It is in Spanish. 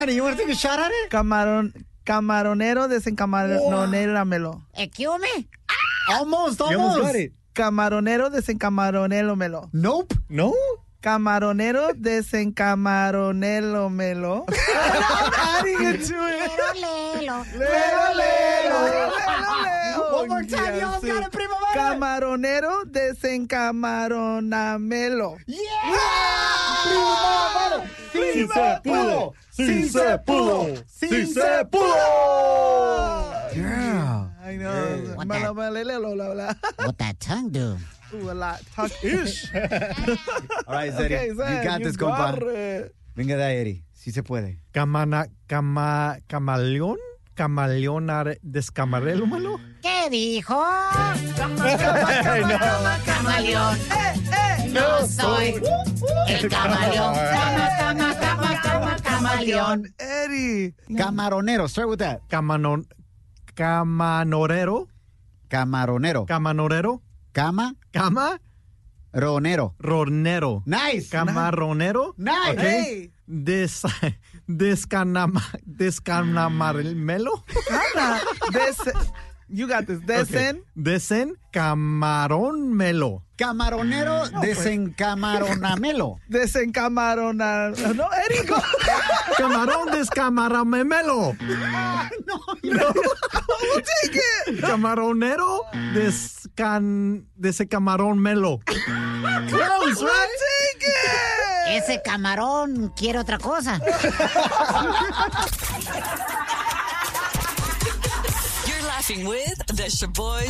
You want to take a shot at it? Camaronero desencamaronéramelo. Excuse me? Almost. You almost got it. Camaronero desencamaronéramelo. Nope. No? Camaronero desencamaronélomelo. Adding it to it. Lelo. One more time, y'all got it, primo. Camaronero desencamaronamelo. Yeah! Sí se pudo. Sí se pudo. Sí se pudo. Yeah. I know. What What that tongue do? Ooh, a lot. Talk-ish. All right, Zeddy. Okay, you Zed, got this, compa. Venga de ahí, Eddie. Sí se puede. Camaleón descamarélomelo. ¿Qué dijo? Camaleón. No soy el camaleón. Camaleón. Eddie. Camaronero. Start with that. Camanorero. Camaronero. Cama. Ronero. Nice. Camaronero. Nice. Hey. Descanamarmelo. You got this. Camaronmelo. Camaronero desencamaronamelo. No, Eddie, go. Camarón descamaramelo. No. We'll take it. Camaronero descamaronmelo. Close, We'll right? take it. Ese camarón quiere otra cosa. You're laughing with the Shaboy